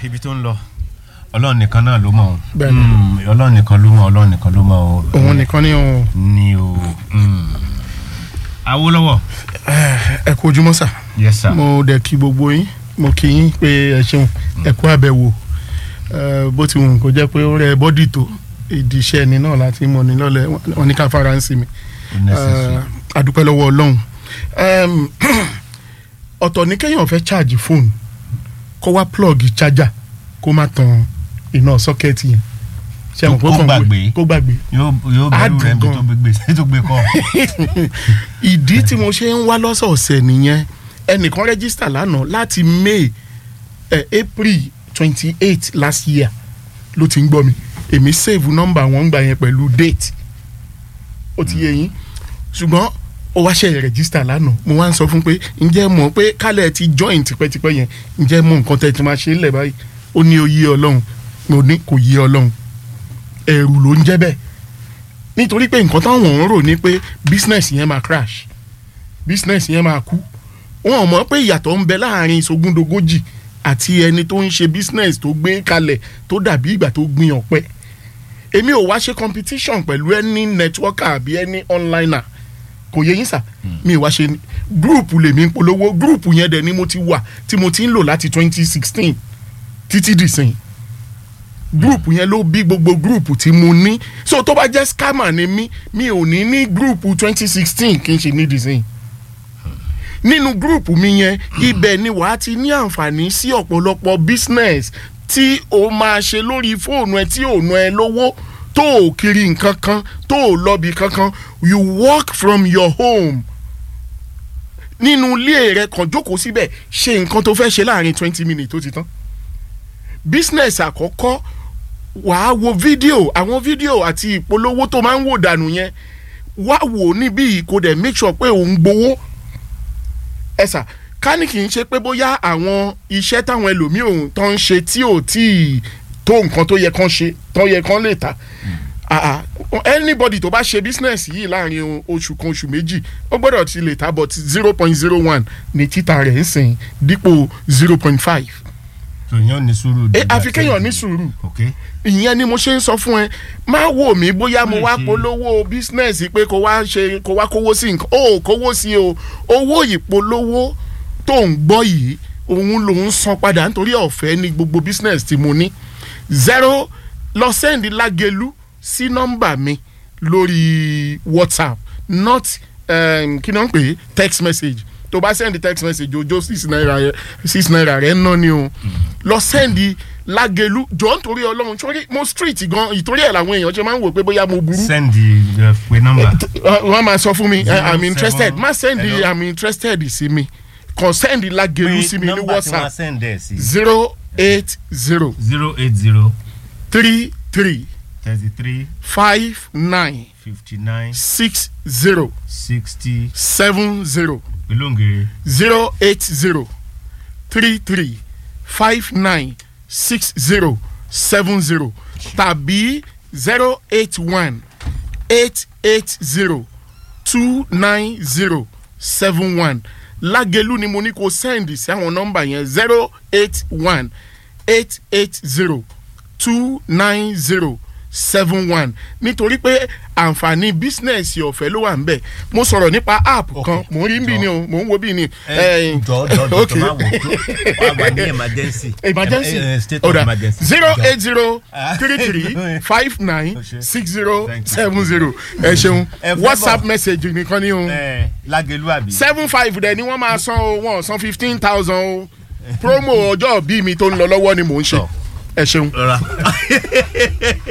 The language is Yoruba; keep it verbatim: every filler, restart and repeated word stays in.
ibi tó ń lọ Ọlọ́run nìkan náà ló mọ̀ o. Mm, Ọlọ́run nìkan ló mọ̀ Ọlọ́run nìkan ló mọ̀ o. Òun nìkan ni o. Ni o. Awólọ́wọ̀. Ẹ kú ojúmọ́ sà. Yes sir. Mo dẹ̀ kí gbogbo yín mo kí yín pé ẹ ṣeun ẹ kú àbẹ̀wò bó ti wù kó jẹ́ pé ó rẹ bọ́dì tó ìdí iṣẹ́ ẹni náà láti mọ̀ ní lọ́lẹ̀ wọn ní ká fara ń sinmi. Adúpẹ́ lọ́wọ́ Ọlọ́run. Ọ̀tọ̀ ní kéèyàn fẹ́ charge phone kó wá plug charger kó má tan iná sọ́kẹ́ẹ̀tì yẹn. Ṣé àwọn kó gbàgbé kó gbàgbé. Yóò yóò bẹ̀rù rẹ̀ bí tó gbégbé tó gbé kọ́. Ìdí tí mo ṣe ń wá lọ́sọ̀ọ̀sẹ̀ nìyẹn ẹnìkan register lánàá láti May eh, April twenty eight last year ló ti ń gbọ́ mi èmi save number wọn gbà yẹn pẹ̀lú date ó ti yé yín ṣùgbọ́n ó wá ṣe register lánàá mo wá ń sọ fún pé ǹjẹ́ mọ̀ pé kálẹ̀ ti join tipẹ́tipẹ́ yẹn ǹjẹ́ mọ̀ nǹkan tẹ́ ti máa ṣe lẹ̀ báyìí ó ní ó yé Ọlọ́run mo ní kò yé Ọlọ́run ẹ̀rù ló ń jẹ́ bẹ́ẹ̀ nítorí pé nǹkan táwọn ń rò ní pé business yẹn máa crash business yẹn máa kú wọn mọ̀ pé ìyàtọ̀ ń bẹ láàrin ìsogúndogójì àti ẹni tó ń ṣe business tó gbé kalẹ̀ tó dàbí ìgbà tó gbin ọ̀pẹ èmi ò wá ṣe competition pẹ̀lú ẹni networker àbí ẹni onliner kò yẹ yín sà mi ò wá ṣe group lèmi ń polówó group yẹn dẹ̀ ni mo ti wà tí mo ti ń lò láti twenty sixteen títí dìsìn group yẹn ló bí gbogbo group tí mo ní so tó bá jẹ́ scammer ni mí mi ò ní ní group twenty sixteen kì í ṣe ní dìsìn nínú gúrùpù mi yẹn ibẹ̀ ni wàá ti ní àǹfààní sí ọ̀pọ̀lọpọ̀ business tí o máa ṣe lórí fóònù ẹ tí ò ná ẹ lówó tó o kiri nǹkan kan tó o lọ́bi kankan you work from your home nínú ilé rẹ kàn jókòó síbẹ̀ ṣe nǹkan tó fẹ́ ṣe láàrin twenty minutes tó ti tán business àkọ́kọ́ wàá wo fídíò àwọn fídíò àti ìpolówó tó máa ń wò dànù yẹn wá wò níbí kó dẹ̀ make sure pé òun gbowó ẹ̀sà ká ní kì í ṣe pé bóyá àwọn iṣẹ́ táwọn ẹlòmíì òun tó ń ṣe tí ò tí ì tó nǹkan tó yẹ kán ṣe tó yẹ kán lè ta anybody tó bá ṣe business yìí láàrin oṣù kan oṣù méjì ó gbọ́dọ̀ ti lè ta but zero point zero one ní títà rẹ̀ ń sìn dípò zero point five. èèyàn ní sùúrù. ẹ àfi kéèyàn ní sùúrù ìyẹn ni mo ṣe ń sọ fún ẹ má wò mí bóyá mo wá polówó business pé kó wá ṣe kó wá kówó sí nǹkan ó kówó sí o owó ìpolówó tó ń gbọ́ yìí òun lòún san padà nítorí ọ̀fẹ́ ní gbogbo business tí mo ní zero lọ send Lágelú sí nọ́mbà mi lórí WhatsApp not um, kí ni wọ́n ń pè é text message tó bá send text message ojo six naira rẹ six naira rẹ ná ni o lọ send Lágelú jọ nítorí Ọlọ́run sórí mo street gan ìtorí ẹ̀ làwọn èèyàn ṣe máa ń wò pé bóyá mo burú. send the pe number. wọ́n máa sọ fún mi i'm interested má send the i'm interested sí mi kàn send Lágelú sí mi ní WhatsApp zero eight zero. zero eight zero. three three. thirty three. five nine. fifty nine. six zero. sixty. seven zero. Belongere. zero eight zero. three three. five nine. six zero seven zero tàbí zero eight one eight eight zero two nine zero seven one Lágelú ni mo ní kó send sí àwọn nọ́mbà yẹn zero eight one eight eight zero two nine zero seven one nítorí pé àǹfààní business ọ̀fẹ́ ló wà ń bẹ̀ mo sọ̀rọ̀ nípa app kan mò ń rí bí ni o mò ń wo bí ni. jọ jọ jọ tó máa wò ó wà ní emergency emergency state of emergency zero eight zero three three five nine six zero seven zero ẹ ṣeun WhatsApp message nìkan ni o Lágelú àbí seven five dẹ̀ ni wọ́n máa san o wọ́n san fifteen thousand o promo ọjọ́ bí mi tó ń lọ lọ́wọ́ ni mò ń ṣe ẹ ṣeun.